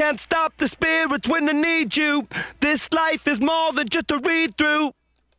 can't stop the spirits when they need you. This life is more than just a read-through.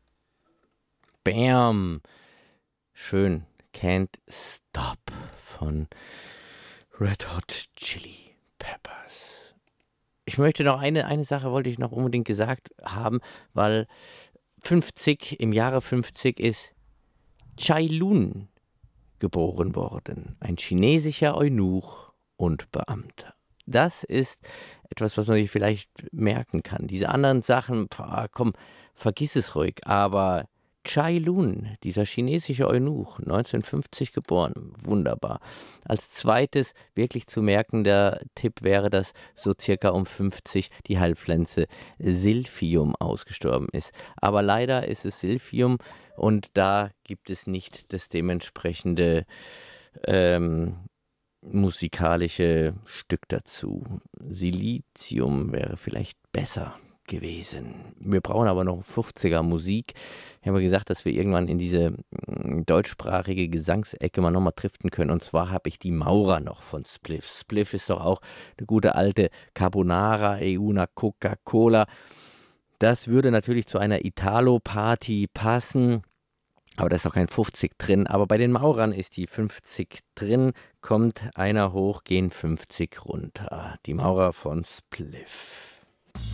Bam. Schön. Can't Stop von Red Hot Chili Peppers. Ich möchte noch eine Sache wollte ich noch unbedingt gesagt haben, weil im Jahre 50 ist Cai Lun geboren worden. Ein chinesischer Eunuch und Beamter. Das ist etwas, was man sich vielleicht merken kann. Diese anderen Sachen, komm, vergiss es ruhig. Aber Cai Lun, dieser chinesische Eunuch, 1950 geboren, wunderbar. Als zweites wirklich zu merkender Tipp wäre, dass so circa um 50 die Heilpflanze Silphium ausgestorben ist. Aber leider ist es Silphium und da gibt es nicht das dementsprechende musikalische Stück dazu. Silizium wäre vielleicht besser gewesen. Wir brauchen aber noch 50er Musik. Ich habe gesagt, dass wir irgendwann in diese deutschsprachige Gesangsecke mal nochmal driften können. Und zwar habe ich die Maurer noch von Spliff. Spliff ist doch auch eine gute alte Carbonara, una Coca-Cola. Das würde natürlich zu einer Italo-Party passen. Aber da ist auch kein 50 drin. Aber bei den Maurern ist die 50 drin. Kommt einer hoch, gehen 50 runter. Die Maurer von Spliff.